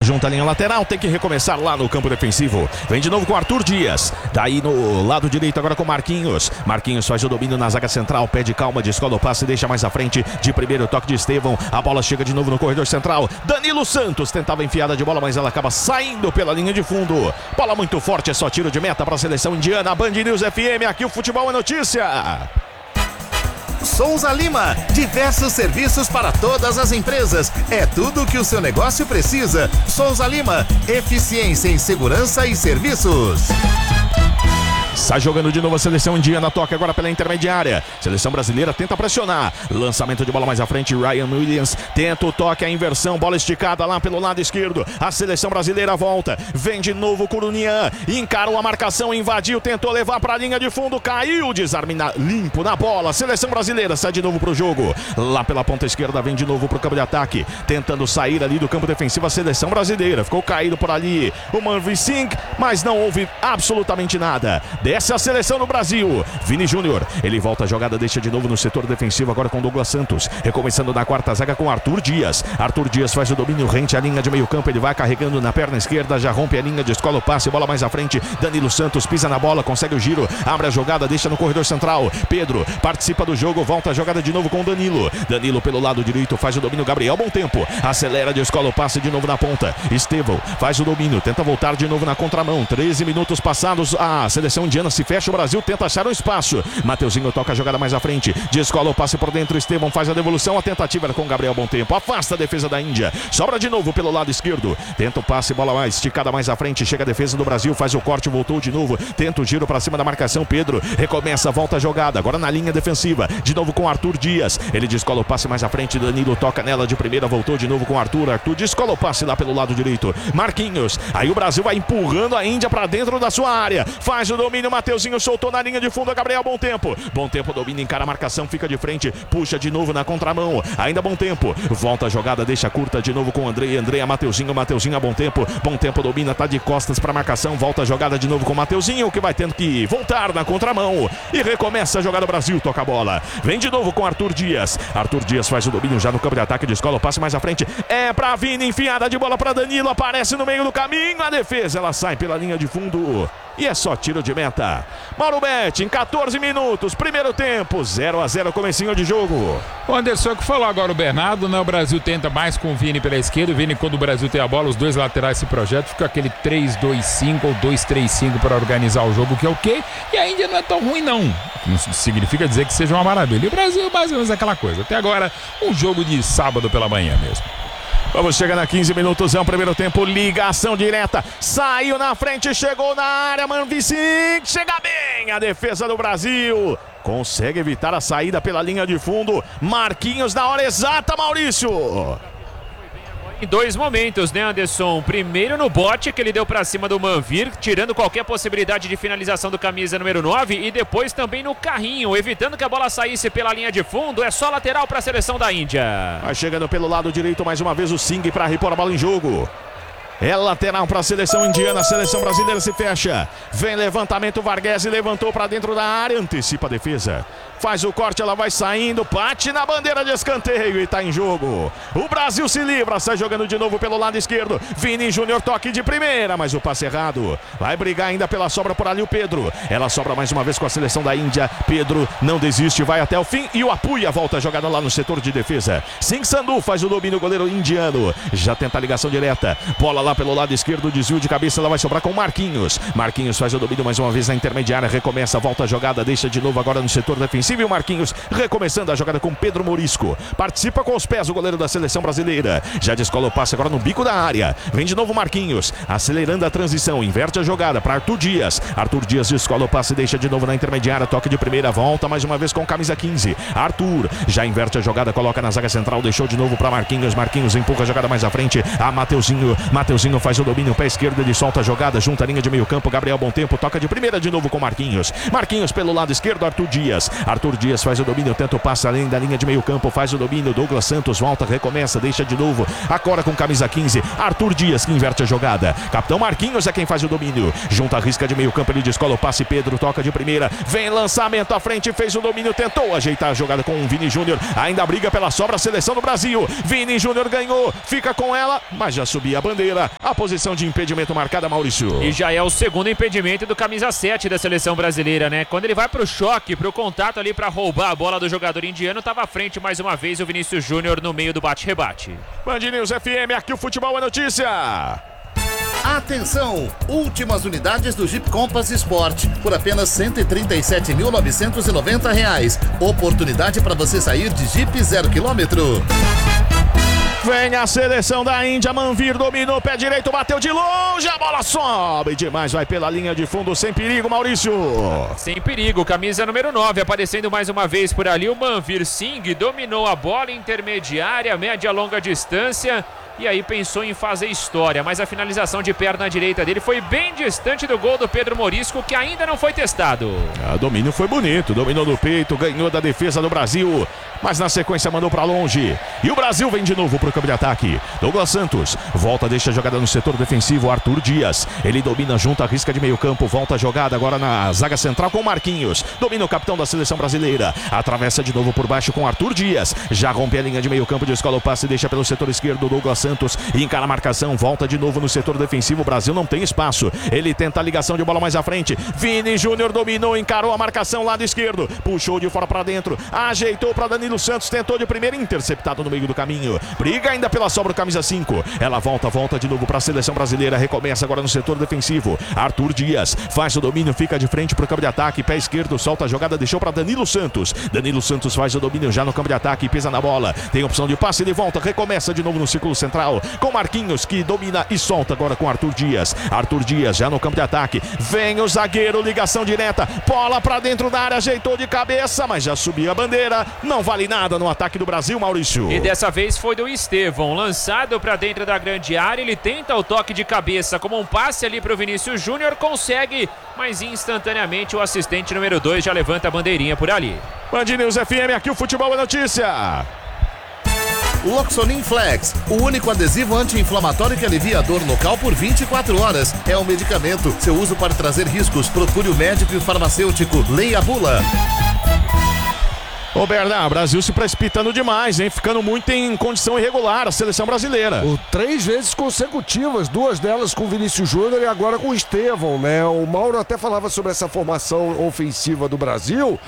junta a linha lateral, tem que recomeçar lá no campo defensivo. Vem de novo com Arthur Dias. Daí no lado direito agora com Marquinhos. Marquinhos faz o domínio na zaga central, pede calma, descola o passe, deixa mais à frente. De primeiro toque de Estevão. A bola chega de novo no corredor central. Danilo Santos tentava enfiada de bola, mas ela acaba saindo pela linha de fundo. Bola muito forte, é só tiro de meta para a seleção indiana. Band News FM, aqui o futebol é notícia. Souza Lima, diversos serviços para todas as empresas. É tudo o que o seu negócio precisa. Souza Lima, eficiência em segurança e serviços. Sai jogando de novo a seleção indiana, toca agora pela intermediária. Seleção brasileira tenta pressionar. Lançamento de bola mais à frente, Ryan Williams tenta o toque, a inversão, bola esticada lá pelo lado esquerdo. A seleção brasileira volta, vem de novo Corunian, encarou a marcação, invadiu, tentou levar para a linha de fundo, caiu, desarme limpo na bola. Seleção brasileira sai de novo pro jogo. Lá pela ponta esquerda vem de novo pro campo de ataque, tentando sair ali do campo defensivo a seleção brasileira. Ficou caído por ali o Manvi Singh, mas não houve absolutamente nada. Desce a seleção no Brasil. Vini Júnior, ele volta a jogada, deixa de novo no setor defensivo agora com Douglas Santos. Recomeçando na quarta zaga com Arthur Dias. Arthur Dias faz o domínio, rente a linha de meio campo. Ele vai carregando na perna esquerda, já rompe a linha, descola o passe, bola mais à frente. Danilo Santos pisa na bola, consegue o giro, abre a jogada, deixa no corredor central. Pedro participa do jogo, volta a jogada de novo com Danilo. Danilo pelo lado direito faz o domínio, Gabriel, bom tempo. Acelera, descola o passe de novo na ponta. Estevão faz o domínio, tenta voltar de novo na contramão. 13 minutos passados, a seleção indiana se fecha, o Brasil tenta achar um espaço. Mateuzinho toca a jogada mais à frente, descola o passe por dentro, Estevão faz a devolução, a tentativa era com Gabriel, bom tempo, afasta a defesa da Índia, sobra de novo pelo lado esquerdo, tenta o passe, bola mais esticada mais à frente, chega a defesa do Brasil, faz o corte, voltou de novo, tenta o giro para cima da marcação, Pedro recomeça, volta a jogada, agora na linha defensiva, de novo com Arthur Dias, ele descola o passe mais à frente, Danilo toca nela de primeira, voltou de novo com Arthur descola o passe lá pelo lado direito, Marquinhos, aí o Brasil vai empurrando a Índia para dentro da sua área, faz o domínio, Mateuzinho soltou na linha de fundo, Gabriel, bom tempo, domina, encara a marcação, fica de frente, puxa de novo na contramão, ainda bom tempo, volta a jogada, deixa curta de novo com André, Mateuzinho a bom tempo, domina, tá de costas para marcação, volta a jogada de novo com Mateuzinho, que vai tendo que voltar na contramão, e recomeça a jogada, Brasil toca a bola, vem de novo com Arthur Dias faz o domínio já no campo de ataque, descola o passe mais à frente, é pra Vini, enfiada de bola para Danilo, aparece no meio do caminho, a defesa, ela sai pela linha de fundo, e é só tiro de meta. Mauro Betti, em 14 minutos, primeiro tempo, 0-0, comecinho de jogo. O Anderson que falou agora, o Bernardo, né? O Brasil tenta mais com o Vini pela esquerda. O Vini, quando o Brasil tem a bola, os dois laterais se projetam, fica aquele 3-2-5 ou 2-3-5 para organizar o jogo, que é o quê? E a Índia não é tão ruim, não. Não significa dizer que seja uma maravilha. E o Brasil, mais ou menos, é aquela coisa. Até agora, um jogo de sábado pela manhã mesmo. Vamos chegando a 15 minutos, é um primeiro tempo, ligação direta, saiu na frente, chegou na área, Manvi Singh, chega bem a defesa do Brasil, consegue evitar a saída pela linha de fundo, Marquinhos na hora exata, Maurício. Em dois momentos, né, Anderson? Primeiro no bote que ele deu pra cima do Manvir, tirando qualquer possibilidade de finalização do camisa número 9, e depois também no carrinho, evitando que a bola saísse pela linha de fundo. É só lateral pra seleção da Índia. Vai chegando pelo lado direito mais uma vez o Singh para repor a bola em jogo. É lateral para a seleção indiana, a seleção brasileira se fecha. Vem levantamento, Varghese levantou para dentro da área, antecipa a defesa. Faz o corte, ela vai saindo, bate na bandeira de escanteio e está em jogo. O Brasil se livra, sai jogando de novo pelo lado esquerdo. Vini Júnior, toque de primeira, mas o passe errado. Vai brigar ainda pela sobra por ali o Pedro. Ela sobra mais uma vez com a seleção da Índia. Pedro não desiste, vai até o fim e o Apuia volta a jogada lá no setor de defesa. Singh Sandhu faz o domínio, goleiro indiano. Já tenta a ligação direta. Bola lá pelo lado esquerdo, desvio de cabeça, ela vai sobrar com Marquinhos. Marquinhos faz o domínio mais uma vez na intermediária, recomeça, volta a jogada, deixa de novo agora no setor defensivo. E o Marquinhos recomeçando a jogada com Pedro Morisco. Participa com os pés o goleiro da seleção brasileira. Já descola o passe agora no bico da área. Vem de novo Marquinhos, acelerando a transição, inverte a jogada para Arthur Dias. Arthur Dias descola o passe, deixa de novo na intermediária, toque de primeira, volta mais uma vez com camisa 15. Arthur já inverte a jogada, coloca na zaga central, deixou de novo para Marquinhos. Marquinhos empurra a jogada mais à frente. A Mateuzinho faz o domínio, pé esquerdo, ele solta a jogada, junta a linha de meio campo. Gabriel, bom tempo, toca de primeira de novo com Marquinhos. Marquinhos pelo lado esquerdo, Arthur Dias faz o domínio, tenta o passe além da linha de meio campo, faz o domínio. Douglas Santos volta, recomeça, deixa de novo, agora com camisa 15, Arthur Dias que inverte a jogada. Capitão Marquinhos é quem faz o domínio, junta a risca de meio campo, ele descola o passe, Pedro toca de primeira, vem lançamento à frente, fez o domínio, tentou ajeitar a jogada com o Vini Júnior, ainda briga pela sobra a seleção do Brasil. Vini Júnior ganhou, fica com ela, mas já subia a bandeira. agora a posição de impedimento marcada, Maurício. E já é o segundo impedimento do camisa 7 da seleção brasileira, né? Quando ele vai pro choque, pro contato ali pra roubar a bola do jogador indiano, tava à frente mais uma vez o Vinícius Júnior no meio do bate-rebate. Band News FM, aqui o futebol é notícia. Atenção! Últimas unidades do Jeep Compass Sport por apenas R$ 137.990. Oportunidade para você sair de Jeep 0 km. Vem a seleção da Índia, Manvir dominou, pé direito, bateu de longe, a bola sobe demais, vai pela linha de fundo, sem perigo, Maurício. Sem perigo, camisa número 9, aparecendo mais uma vez por ali, o Manvir Singh dominou a bola intermediária, média longa distância, e aí pensou em fazer história, mas a finalização de perna direita dele foi bem distante do gol do Pedro Morisco, que ainda não foi testado. O domínio foi bonito, dominou do peito, ganhou da defesa do Brasil, mas na sequência mandou pra longe. E o Brasil vem de novo pro campo de ataque. Douglas Santos volta, deixa a jogada no setor defensivo, Arthur Dias. Ele domina junto, arrisca de meio campo, volta a jogada agora na zaga central com Marquinhos. Domina o capitão da seleção brasileira. Atravessa de novo por baixo com Arthur Dias. Já rompe a linha de meio campo, descola o passe, deixa pelo setor esquerdo Douglas Santos. Encara a marcação, volta de novo no setor defensivo. O Brasil não tem espaço. Ele tenta a ligação de bola mais à frente. Vini Júnior dominou, encarou a marcação, lado esquerdo. Puxou de fora para dentro. Ajeitou para Danilo Santos. Tentou de primeira, interceptado no meio do caminho. Briga ainda pela sobra, camisa 5. Ela volta de novo para a seleção brasileira. Recomeça agora no setor defensivo. Arthur Dias faz o domínio, fica de frente para o campo de ataque. Pé esquerdo, solta a jogada, deixou para Danilo Santos. Danilo Santos faz o domínio já no campo de ataque. Pisa na bola. Tem opção de passe, ele volta. Recomeça de novo no círculo central. Com Marquinhos que domina e solta agora com Arthur Dias. Arthur Dias já no campo de ataque. Vem o zagueiro, ligação direta. Bola para dentro da área, ajeitou de cabeça, mas já subiu a bandeira. Não vale nada no ataque do Brasil, Maurício. E dessa vez foi do Estevão, lançado para dentro da grande área. Ele tenta o toque de cabeça como um passe ali para o Vinícius Júnior. Consegue, mas instantaneamente o assistente número 2 já levanta a bandeirinha por ali. Band News FM, aqui o futebol é notícia. Loxonin Flex, o único adesivo anti-inflamatório que alivia a dor local por 24 horas. É um medicamento. Seu uso pode trazer riscos. Procure o médico e o farmacêutico. Leia a bula. Ô Bernard, Brasil se precipitando demais, hein? Ficando muito em condição irregular a seleção brasileira. 3 vezes consecutivas, 2 delas com o Vinícius Júnior e agora com o Estevão, né? O Mauro até falava sobre essa formação ofensiva do Brasil.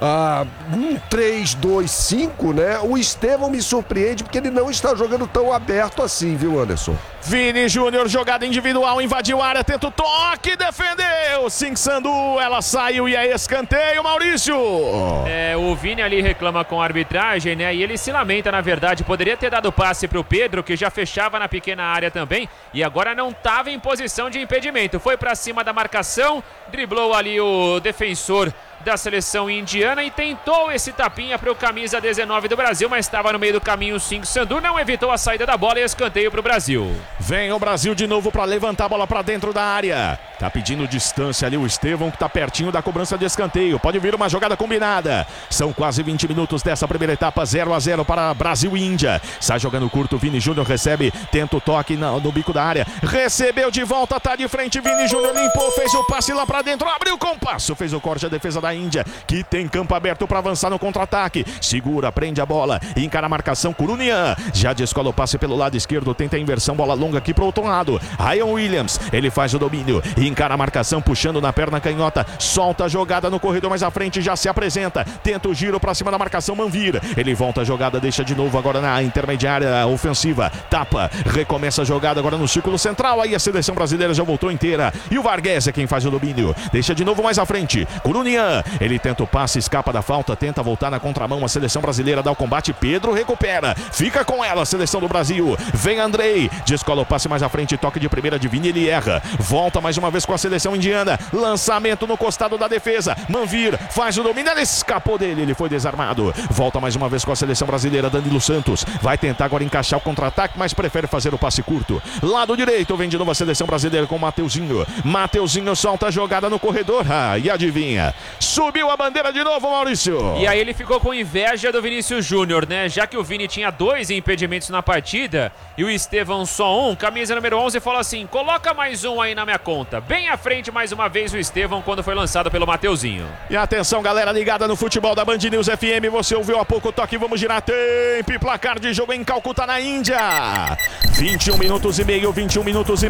3-2-5, né? O Estevão me surpreende porque ele não está jogando tão aberto assim, viu, Anderson? Vini Júnior, jogada individual, invadiu a área, tenta o toque, defendeu. Singh Sandhu, ela saiu e é escanteio, Maurício. O Vini ali reclama com a arbitragem, né? E ele se lamenta, na verdade. Poderia ter dado passe pro Pedro, que já fechava na pequena área também. E agora não estava em posição de impedimento. Foi pra cima da marcação, driblou ali o defensor da seleção indiana e tentou esse tapinha para o camisa 19 do Brasil, mas estava no meio do caminho. Singh Sandhu não evitou a saída da bola e escanteio para o Brasil. Vem o Brasil de novo para levantar a bola para dentro da área. Tá pedindo distância ali o Estevão, que tá pertinho da cobrança de escanteio. Pode vir uma jogada combinada. São quase 20 minutos dessa primeira etapa, 0-0 para Brasil e Índia. Sai jogando curto, Vini Júnior recebe, tenta o toque no bico da área. Recebeu de volta, tá de frente, Vini Júnior limpou, fez o passe lá para dentro, abriu com o passo, fez o corte, a defesa da Índia, que tem campo aberto para avançar no contra-ataque. Segura, prende a bola, encara a marcação, Kurunian. Já descola o passe pelo lado esquerdo, tenta a inversão, bola longa aqui pro outro lado. Ryan Williams, ele faz o domínio, encara a marcação, puxando na perna canhota, solta a jogada no corredor mais à frente, já se apresenta, tenta o giro pra cima da marcação, Manvir, ele volta a jogada, deixa de novo agora na intermediária ofensiva, tapa, recomeça a jogada agora no círculo central, aí a seleção brasileira já voltou inteira, e o Vargas é quem faz o domínio, deixa de novo mais à frente, Kurunian, ele tenta o passe, escapa da falta, tenta voltar na contramão, a seleção brasileira dá o combate, Pedro recupera, fica com ela a seleção do Brasil, vem Andrei, descola o passe mais à frente, toque de primeira de Vini, ele erra, volta mais uma vez com a seleção indiana, lançamento no costado da defesa, Manvir faz o domínio, ele escapou dele, ele foi desarmado, volta mais uma vez com a seleção brasileira, Danilo Santos, vai tentar agora encaixar o contra-ataque, mas prefere fazer o passe curto, lado direito, vem de novo a seleção brasileira com o Mateuzinho solta a jogada no corredor, e adivinha, Subiu a bandeira de novo, Maurício. E aí ele ficou com inveja do Vinícius Júnior, né? Já que o Vini tinha 2 impedimentos na partida e o Estevão só 1, camisa número 11 falou assim, coloca mais um aí na minha conta. Bem à frente mais uma vez o Estevão quando foi lançado pelo Mateuzinho. E atenção, galera ligada no futebol da Band News FM, você ouviu há pouco o toque, vamos girar tempo e placar de jogo em Calcutá, na Índia. 21 minutos e meio.